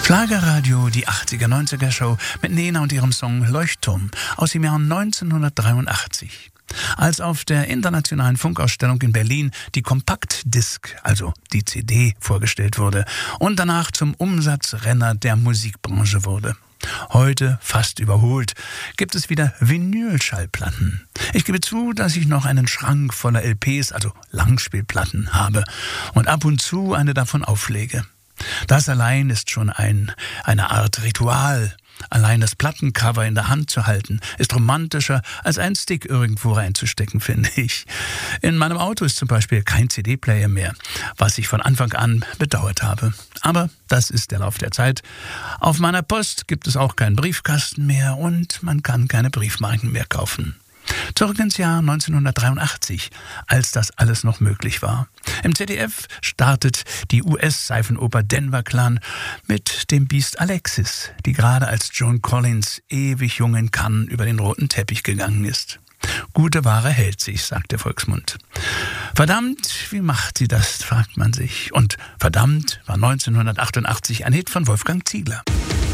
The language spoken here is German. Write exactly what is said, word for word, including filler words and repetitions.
Schlagerradio, die achtziger-neunziger-Show mit Nena und ihrem Song Leuchtturm aus dem Jahr neunzehnhundertdreiundachtzig. Als auf der Internationalen Funkausstellung in Berlin die Kompaktdisk, also die C D, vorgestellt wurde und danach zum Umsatzrenner der Musikbranche wurde. Heute, fast überholt, gibt es wieder Vinylschallplatten. Ich gebe zu, dass ich noch einen Schrank voller L Ps, also Langspielplatten, habe und ab und zu eine davon auflege. Das allein ist schon ein, eine Art Ritual. Allein das Plattencover in der Hand zu halten, ist romantischer, als einen Stick irgendwo reinzustecken, finde ich. In meinem Auto ist zum Beispiel kein C D-Player mehr, was ich von Anfang an bedauert habe. Aber das ist der Lauf der Zeit. Auf meiner Post gibt es auch keinen Briefkasten mehr und man kann keine Briefmarken mehr kaufen. Zurück ins Jahr neunzehnhundertdreiundachtzig, als das alles noch möglich war. Im Z D F startet die U S-Seifenoper Denver Clan mit dem Biest Alexis, die gerade als Joan Collins ewig jung in Cannes über den roten Teppich gegangen ist. Gute Ware hält sich, sagt der Volksmund. Verdammt, wie macht sie das, fragt man sich. Und Verdammt war neunzehnhundertachtundachtzig ein Hit von Wolfgang Ziegler.